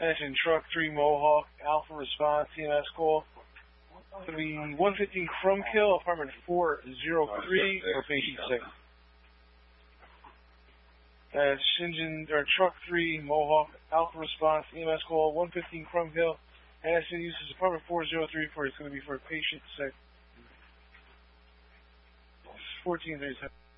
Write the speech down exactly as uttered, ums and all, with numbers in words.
That's in truck three Mohawk, Alpha Response, C M S call. It's going to be one fifteen Crumbkill, apartment four oh three for patient six. That's Shingen, or truck three Mohawk, Alpha Response, E M S call, one fifteen Crumbkill, and that's in use as apartment four oh three for, it's going to be for patient six. fourteen thirty-seven.